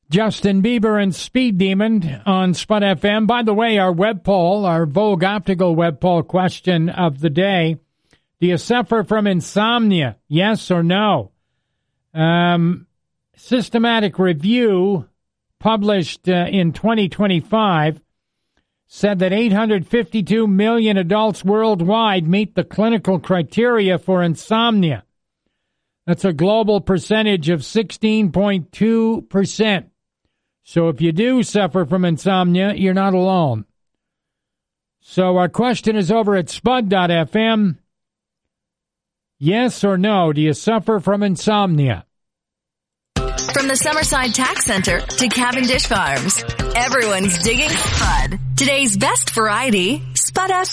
Justin Bieber and Speed Demon on Spud FM. By the way, our web poll, our Vogue Optical web poll question of the day, do you suffer from insomnia? Yes or no? Systematic Review, published in 2025, said that 852 million adults worldwide meet the clinical criteria for insomnia. That's a global percentage of 16.2%. So if you do suffer from insomnia, you're not alone. So our question is over at spud.fm. Yes or no, do you suffer from insomnia? From the Summerside Tax Center to Cavendish Farms, everyone's digging Spud. Today's best variety, Spud FM.